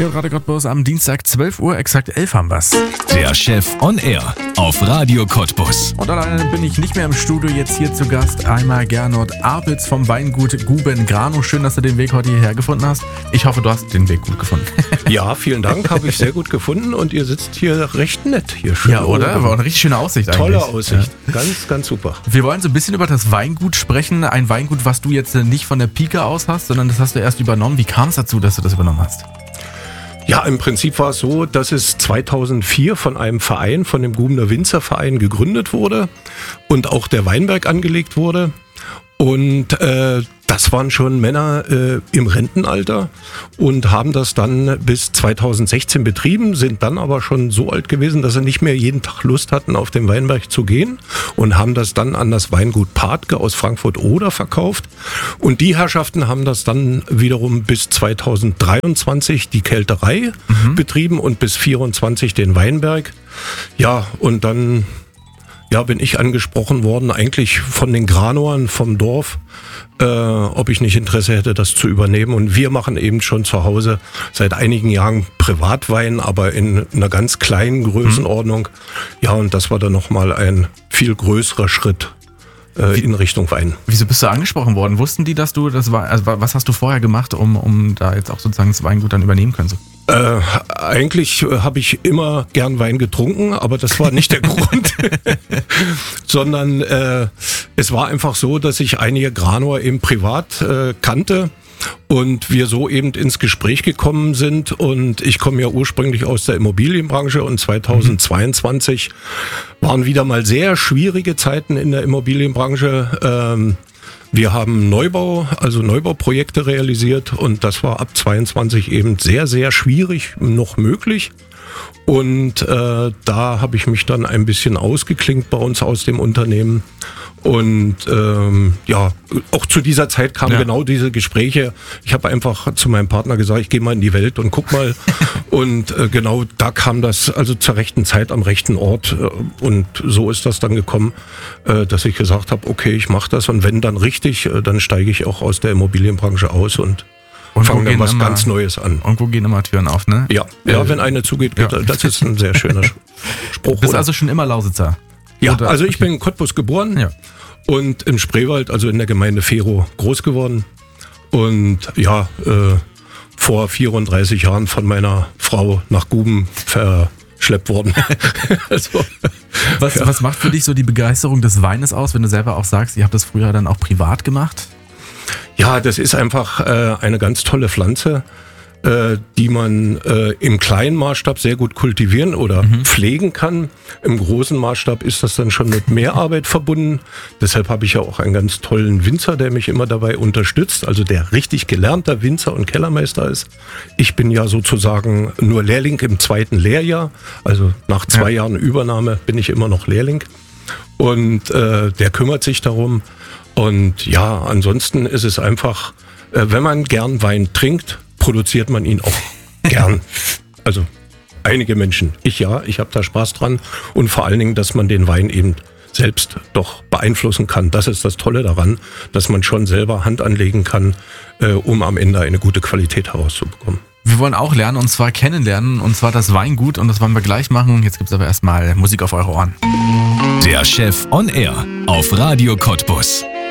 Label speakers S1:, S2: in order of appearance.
S1: Ja, Radio Cottbus am Dienstag 12 Uhr, exakt 11 haben wir's.
S2: Der Chef on Air auf Radio Cottbus.
S1: Und alleine bin ich nicht mehr im Studio, jetzt hier zu Gast einmal Gernot Apitz vom Weingut Guben Grano. Schön, dass du den Weg heute hierher gefunden hast. Ich hoffe, du hast den Weg gut gefunden.
S3: Ja, vielen Dank, habe ich sehr gut gefunden und ihr sitzt hier recht nett. Hier schön
S1: ja, oder?
S3: oben.
S1: War eine richtig schöne Aussicht eigentlich.
S3: Tolle Aussicht, ja. Ganz, ganz super.
S1: Wir wollen so ein bisschen über das Weingut sprechen. Ein Weingut, was du jetzt nicht von der Pike aus hast, sondern das hast du erst übernommen. Wie kam es dazu, dass du das übernommen hast?
S3: Ja, im Prinzip war es so, dass es 2004 von einem Verein, von dem Gubener Winzerverein gegründet wurde und auch der Weinberg angelegt wurde. Und das waren schon Männer im Rentenalter und haben das dann bis 2016 betrieben, sind dann aber schon so alt gewesen, dass sie nicht mehr jeden Tag Lust hatten, auf den Weinberg zu gehen und haben das dann an das Weingut Partke aus Frankfurt-Oder verkauft. Und die Herrschaften haben das dann wiederum bis 2023 die Kelterei betrieben und bis 2024 den Weinberg. Ja, und dann bin ich angesprochen worden, eigentlich von den Granoern vom Dorf, ob ich nicht Interesse hätte, das zu übernehmen. Und wir machen eben schon zu Hause seit einigen Jahren Privatwein, aber in einer ganz kleinen Größenordnung. Ja, und das war dann nochmal ein viel größerer Schritt in Richtung Wein.
S1: Wieso bist du angesprochen worden? Wussten die, dass du das war? Also was hast du vorher gemacht, um da jetzt auch sozusagen das Weingut dann übernehmen können?
S3: Eigentlich habe ich immer gern Wein getrunken, aber das war nicht der Grund, sondern es war einfach so, dass ich einige Granoer eben privat kannte und wir so eben ins Gespräch gekommen sind. Und ich komme ja ursprünglich aus der Immobilienbranche und 2022 waren wieder mal sehr schwierige Zeiten in der Immobilienbranche. Wir haben Neubauprojekte realisiert und das war ab 22 eben sehr, sehr schwierig noch möglich. Und da habe ich mich dann ein bisschen ausgeklinkt bei uns aus dem Unternehmen. Und auch zu dieser Zeit kamen genau diese Gespräche. Ich habe einfach zu meinem Partner gesagt, ich gehe mal in die Welt und guck mal. Und genau da kam das also zur rechten Zeit am rechten Ort. Und so ist das dann gekommen, dass ich gesagt habe, okay, ich mache das. Und wenn dann richtig, dann steige ich auch aus der Immobilienbranche aus und fangen dann was ganz Neues an.
S1: Und wo gehen immer Türen auf, ne?
S3: Ja, wenn eine zugeht, geht. Das ist ein sehr schöner Spruch.
S1: Du bist also schon immer Lausitzer?
S3: Ja, also ich bin in Cottbus geboren und im Spreewald, also in der Gemeinde Verow, groß geworden. Und vor 34 Jahren von meiner Frau nach Guben verschleppt worden.
S1: Was macht für dich so die Begeisterung des Weines aus, wenn du selber auch sagst, ihr habt das früher dann auch privat gemacht?
S3: Ja, das ist einfach eine ganz tolle Pflanze, die man im kleinen Maßstab sehr gut kultivieren oder pflegen kann. Im großen Maßstab ist das dann schon mit mehr Arbeit verbunden. Deshalb habe ich ja auch einen ganz tollen Winzer, der mich immer dabei unterstützt, also der richtig gelernter Winzer und Kellermeister ist. Ich bin ja sozusagen nur Lehrling im 2. Lehrjahr, also nach 2 Jahren Übernahme bin ich immer noch Lehrling. Und der kümmert sich darum. Und ja, ansonsten ist es einfach, wenn man gern Wein trinkt, produziert man ihn auch gern. Also einige Menschen. Ich habe da Spaß dran. Und vor allen Dingen, dass man den Wein eben selbst doch beeinflussen kann. Das ist das Tolle daran, dass man schon selber Hand anlegen kann, um am Ende eine gute Qualität herauszubekommen.
S1: Wir wollen auch lernen, und zwar kennenlernen, und zwar das Weingut, und das wollen wir gleich machen. Jetzt gibt's aber erstmal Musik auf eure Ohren.
S2: Der Chef on Air auf Radio Cottbus.